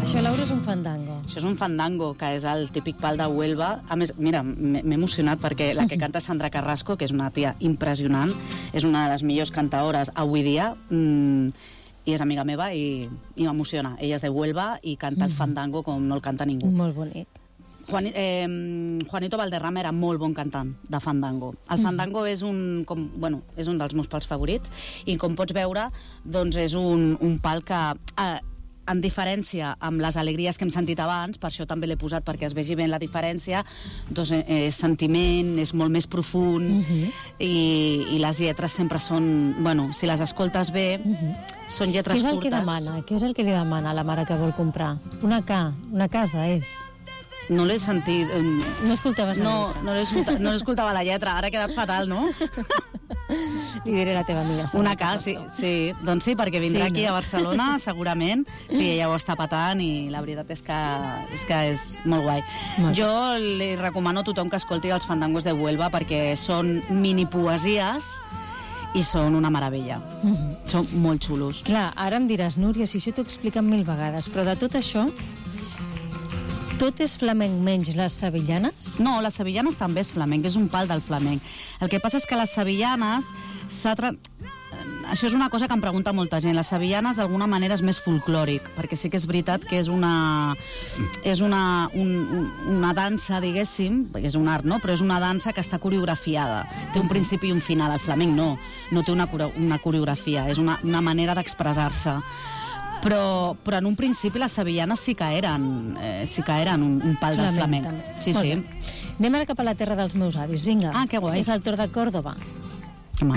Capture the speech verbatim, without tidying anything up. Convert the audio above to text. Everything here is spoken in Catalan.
Això, Laura, és un fandango. Això és un fandango, que és el típic pal de Huelva. A més, mira, m'he emocionat perquè la que canta Sandra Carrasco, que és una tia impressionant, és una de les millors cantaores avui dia, mmm, i és amiga meva i, i m'emociona. Ella és de Huelva i canta el fandango com no el canta ningú. Molt bonic. Juan, eh, Juanito Valderrama era molt bon cantant de fandango. El fandango és un, com, bueno, és un dels meus pals favorits i, com pots veure, doncs és un, un pal que, eh, en diferència amb les alegries que hem sentit abans, per això també l'he posat perquè es vegi ben la diferència, doncs és sentiment, és molt més profund, uh -huh. i, i les lletres sempre són, bueno, si les escoltes bé, uh -huh. són lletres curtes. Què és el que demana? Què és el que li demana a la mare que vol comprar? Una ca, una casa és... No l'he sentit... No escoltaves la no, lletra? No, escolta, no l'escoltava la lletra, ara ha quedat fatal, no? Li diré a la teva amiga. Una K, sí, sí, doncs sí, perquè vindrà sí, no? aquí a Barcelona, segurament. Sí, ella ho està patant i la veritat és que és, que és molt guai. Molt. Jo li recomano a tothom que escolti els fandangos de Huelva perquè són mini poesies i són una meravella. Mm -hmm. Són molt xulos. Clar, ara em diràs, Núria, si això t'ho he explicat mil vegades, però de tot això... Tot és flamenc menys les sevillanes? No, les sevillanes també és flamenc, és un pal del flamenc. El que passa és que les sevillanes s'ha... Tra... Això és una cosa que em pregunta molta gent. Les sevillanes d'alguna manera és més folclòric, perquè sí que és veritat que és una és una, un, una dansa, diguéssim, perquè és un art, no? Però és una dansa que està coreografiada. Té un principi i un final. El flamenc no, no té una, una coreografia, és una, una manera d'expressar-se. Però, però en un principi les sevillanes sí que eren, eh, sí que eren un, un pal del flamenc. Sí, sí. Anem ara cap a la terra dels meus avis, vinga. Ah, que guai. És el torn de Còrdova.